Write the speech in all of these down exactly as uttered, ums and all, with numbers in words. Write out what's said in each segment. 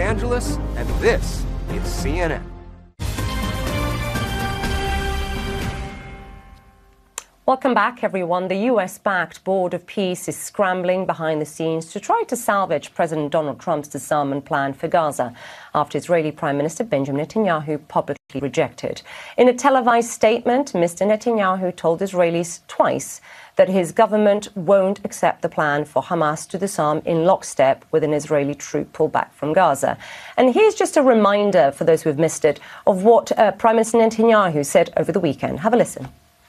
Angeles, and this is C N N. Welcome back, everyone. The U S-backed Board of Peace is scrambling behind the scenes to try to salvage President Donald Trump's disarmament plan for Gaza after Israeli Prime Minister Benjamin Netanyahu publicly rejected. In a televised statement, Mister Netanyahu told Israelis twice that his government won't accept the plan for Hamas to disarm in lockstep with an Israeli troop pullback from Gaza. And here's just a reminder, for those who have missed it, of what uh, Prime Minister Netanyahu said over the weekend. Have a listen.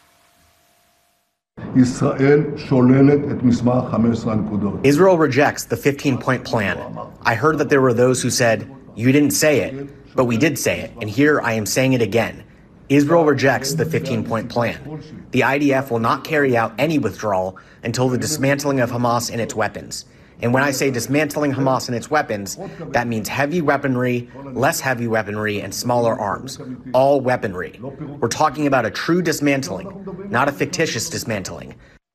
Israel rejects the fifteen-point plan. I heard that there were those who said, you didn't say it, but we did say it, and here I am saying it again. Israel rejects the fifteen-point plan. The I D F will not carry out any withdrawal until the dismantling of Hamas and its weapons. And when I say dismantling Hamas and its weapons, that means heavy weaponry, less heavy weaponry, and smaller arms. All weaponry. We're talking about a true dismantling, not a fictitious dismantling.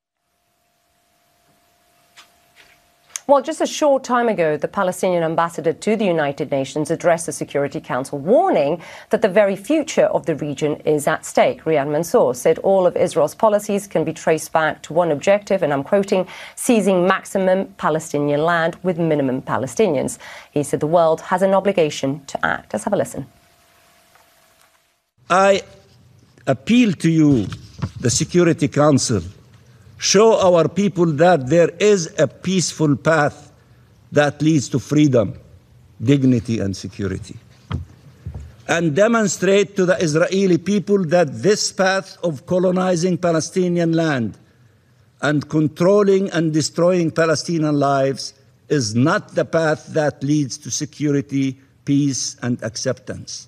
Well, just a short time ago, the Palestinian ambassador to the United Nations addressed the Security Council, warning that the very future of the region is at stake. Riyad Mansour said all of Israel's policies can be traced back to one objective, and I'm quoting, seizing maximum Palestinian land with minimum Palestinians. He said the world has an obligation to act. Let's have a listen. I appeal to you, the Security Council, show our people that there is a peaceful path that leads to freedom, dignity, and security. And demonstrate to the Israeli people that this path of colonizing Palestinian land and controlling and destroying Palestinian lives is not the path that leads to security, peace, and acceptance.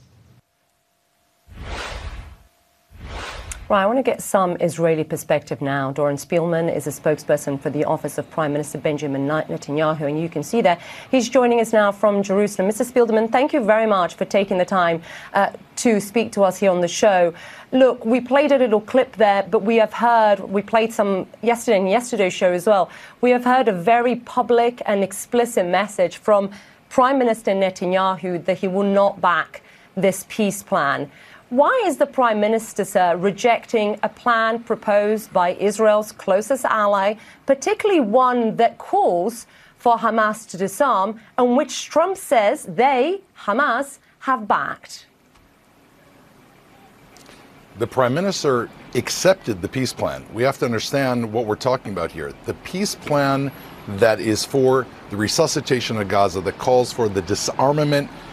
Right, I want to get some Israeli perspective now. Doron Spielman is a spokesperson for the Office of Prime Minister Benjamin Netanyahu, and you can see there he's joining us now from Jerusalem. Mister Spielman, thank you very much for taking the time uh, to speak to us here on the show. Look, we played a little clip there, but we have heard, we played some yesterday in yesterday's show as well. We have heard a very public and explicit message from Prime Minister Netanyahu that he will not back this peace plan. Why is the Prime Minister, sir, rejecting a plan proposed by Israel's closest ally, particularly one that calls for Hamas to disarm, and which Trump says they, Hamas, have backed? The Prime Minister accepted the peace plan. We have to understand what we're talking about here. The peace plan that is for the resuscitation of Gaza, that calls for the disarmament